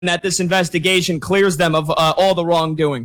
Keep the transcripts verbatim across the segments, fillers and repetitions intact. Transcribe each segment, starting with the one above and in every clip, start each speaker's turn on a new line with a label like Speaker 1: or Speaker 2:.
Speaker 1: that this investigation clears them of uh, all the wrongdoing.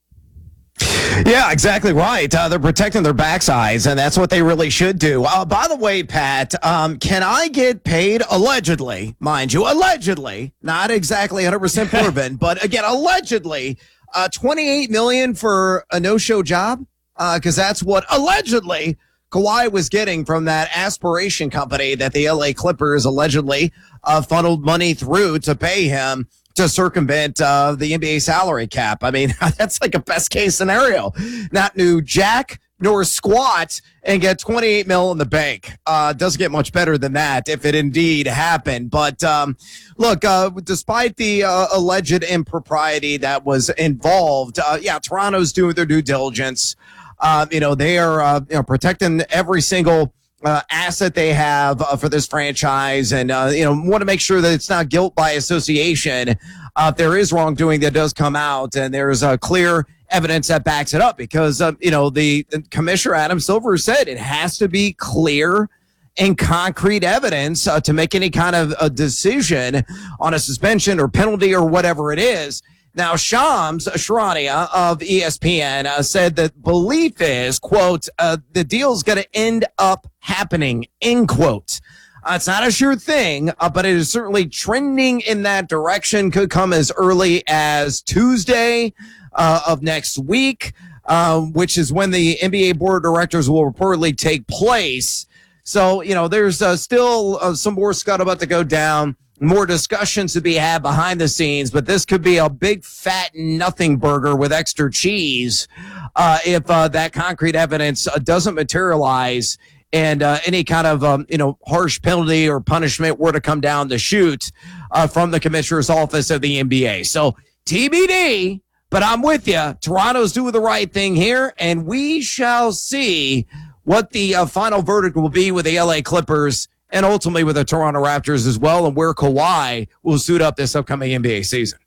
Speaker 2: Yeah, exactly right. Uh, they're protecting their backsides, and that's what they really should do. Uh, by the way, Pat, um, can I get paid allegedly, mind you, allegedly, not exactly one hundred percent proven, but again, allegedly, uh, twenty-eight million dollars for a no-show job? Because uh, that's what allegedly Kawhi was getting from that aspiration company that the L A Clippers allegedly uh, funneled money through to pay him to circumvent uh, the N B A salary cap. I mean, that's like a best case scenario. Not new jack nor squat and get twenty-eight mil in the bank. Uh, doesn't get much better than that if it indeed happened. But um, look, uh, despite the uh, alleged impropriety that was involved, uh, yeah, Toronto's doing their due diligence. Uh, you know, they are uh, you know, protecting every single Uh, asset they have uh, for this franchise, and uh, you know, want to make sure that it's not guilt by association. Uh, if there is wrongdoing that does come out, and there's uh, clear evidence that backs it up, because uh, you know, the, the commissioner Adam Silver said it has to be clear and concrete evidence uh, to make any kind of a decision on a suspension or penalty or whatever it is. Now, Shams Charania of E S P N uh, said that belief is, quote, uh, the deal's going to end up happening, end quote. Uh, it's not a sure thing, uh, but it is certainly trending in that direction. Could come as early as Tuesday uh, of next week, uh, which is when the N B A board of directors will reportedly take place. So, you know, there's uh, still uh, some more scuttlebutt to go down. More discussions to be had behind the scenes, but this could be a big fat nothing burger with extra cheese uh, if uh, that concrete evidence uh, doesn't materialize, and uh, any kind of um, you know harsh penalty or punishment were to come down the chute uh, from the commissioner's office of the N B A. So T B D, but I'm with you. Toronto's doing the right thing here, and we shall see what the uh, final verdict will be with the L A Clippers and ultimately with the Toronto Raptors as well, and where Kawhi will suit up this upcoming N B A season.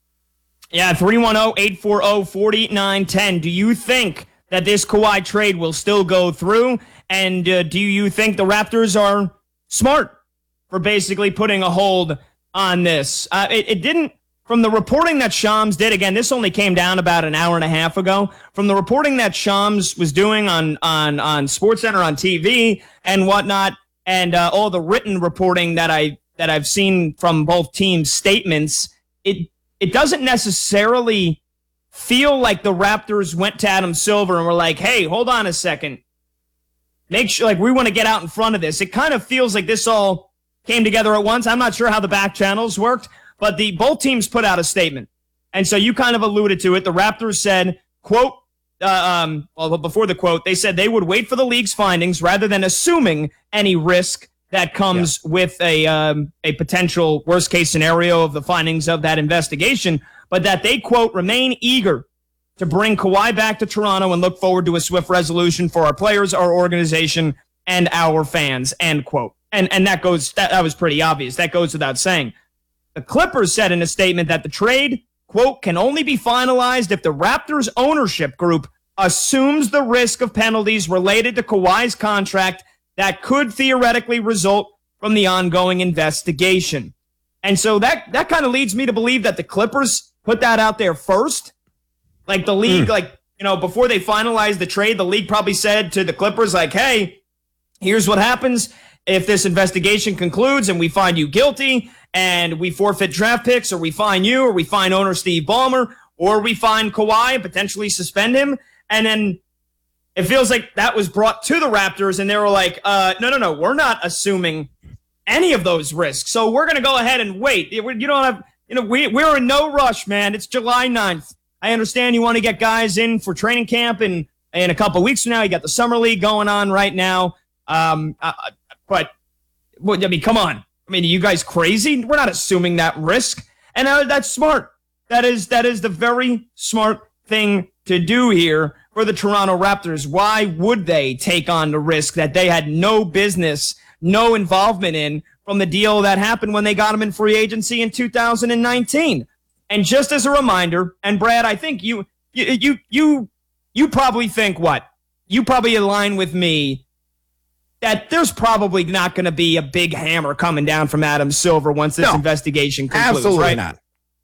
Speaker 1: Yeah, three one zero, eight four zero, four nine one zero. Do you think that this Kawhi trade will still go through? And uh, do you think the Raptors are smart for basically putting a hold on this? Uh, it, it didn't, from the reporting that Shams did, again, this only came down about an hour and a half ago. From the reporting that Shams was doing on, on, on SportsCenter, on T V and whatnot, and uh, all the written reporting that I that I've seen from both teams' statements, it it doesn't necessarily feel like the Raptors went to Adam Silver and were like, "Hey, hold on a second, make sure like we want to get out in front of this." It kind of feels like this all came together at once. I'm not sure how the back channels worked, but the both teams put out a statement, and so you kind of alluded to it. The Raptors said, "quote." Uh, um, well, before the quote, they said they would wait for the league's findings rather than assuming any risk that comes yeah. with a um, a potential worst case scenario of the findings of that investigation, but that they, quote, remain eager to bring Kawhi back to Toronto and look forward to a swift resolution for our players, our organization, and our fans, end quote. And and that goes that, that was pretty obvious. That goes without saying. The Clippers said in a statement that the trade, quote, can only be finalized if the Raptors ownership group assumes the risk of penalties related to Kawhi's contract that could theoretically result from the ongoing investigation. And so that, that kind of leads me to believe that the Clippers put that out there first. Like the league, mm. like, you know, before they finalized the trade, the league probably said to the Clippers, like, hey, here's what happens if this investigation concludes and we find you guilty and we forfeit draft picks, or we fine you, or we fine owner Steve Ballmer, or we fine Kawhi and potentially suspend him. And then it feels like that was brought to the Raptors, and they were like, uh, no, no, no, we're not assuming any of those risks. So we're going to go ahead and wait. You don't have, you know, we, we're in no rush, man. It's July ninth. I understand you want to get guys in for training camp in, in a couple of weeks from now. You got the summer league going on right now. Um, uh, but, well, I mean, come on. I mean, are you guys crazy? We're not assuming that risk. And uh, that's smart. That is, that is the very smart thing to do here for the Toronto Raptors. Why would they take on the risk that they had no business, no involvement in from the deal that happened when they got him in free agency in two thousand nineteen? And just as a reminder, and Brad, I think you, you, you, you, you probably think what? You probably align with me that there's probably not going to be a big hammer coming down from Adam Silver once this
Speaker 2: no,
Speaker 1: investigation concludes,
Speaker 2: absolutely
Speaker 1: right?
Speaker 2: not.